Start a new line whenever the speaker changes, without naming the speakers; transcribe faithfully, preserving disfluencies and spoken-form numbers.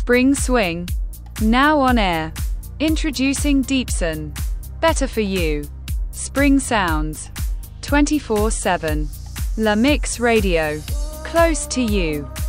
Spring Swing. Now on air. Introducing Deepson. Better for you. Spring sounds. twenty-four seven. La Mix Radio. Close to you.